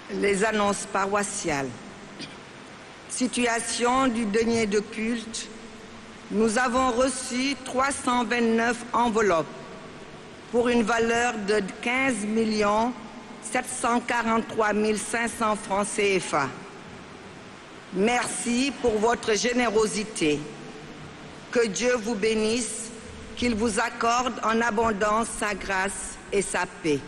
Les annonces paroissiales. Situation du denier de culte. Nous avons reçu 329 enveloppes pour une valeur de 15 743 500 francs CFA. Merci pour votre générosité. Que Dieu vous bénisse, qu'il vous accorde en abondance sa grâce et sa paix.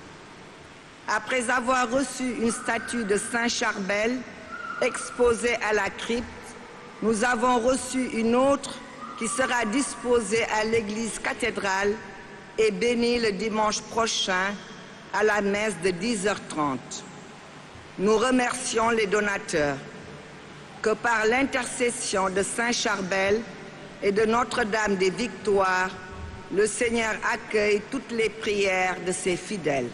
Après avoir reçu une statue de Saint Charbel exposée à la crypte, nous avons reçu une autre qui sera disposée à l'église cathédrale et bénie le dimanche prochain à la messe de 10h30. Nous remercions les donateurs. Que par l'intercession de Saint Charbel et de Notre-Dame des Victoires, le Seigneur accueille toutes les prières de ses fidèles.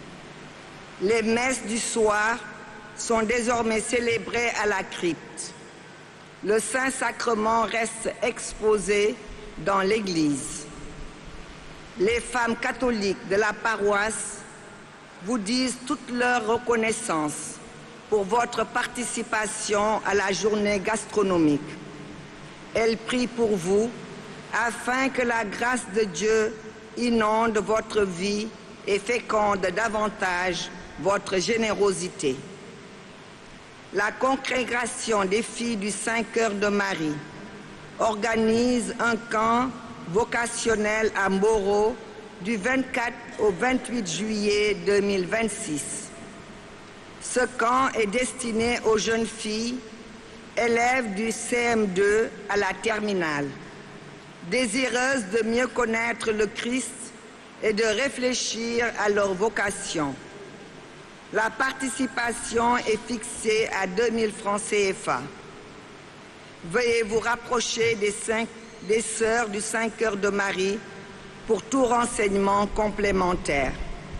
Les messes du soir sont désormais célébrées à la crypte. Le Saint-Sacrement reste exposé dans l'église. Les femmes catholiques de la paroisse vous disent toute leur reconnaissance pour votre participation à la journée gastronomique. Elles prient pour vous afin que la grâce de Dieu inonde votre vie et féconde davantage votre générosité. La congrégation des filles du Saint-Cœur de Marie organise un camp vocationnel à Mboro du 24 au 28 juillet 2026. Ce camp est destiné aux jeunes filles, élèves du CM2 à la terminale, désireuses de mieux connaître le Christ et de réfléchir à leur vocation. La participation est fixée à 2 000 francs CFA. Veuillez vous rapprocher des sœurs du Saint-Cœur de Marie pour tout renseignement complémentaire.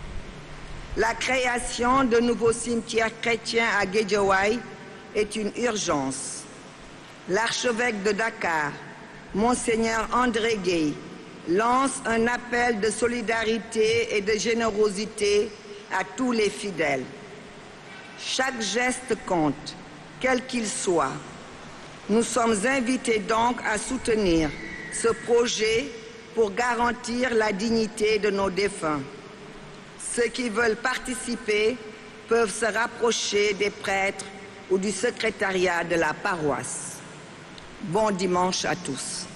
La création de nouveaux cimetières chrétiens à Guédiawaye est une urgence. L'archevêque de Dakar, Monseigneur André Gueye, lance un appel de solidarité et de générosité à tous les fidèles. Chaque geste compte, quel qu'il soit. Nous sommes invités donc à soutenir ce projet pour garantir la dignité de nos défunts. Ceux qui veulent participer peuvent se rapprocher des prêtres ou du secrétariat de la paroisse. Bon dimanche à tous.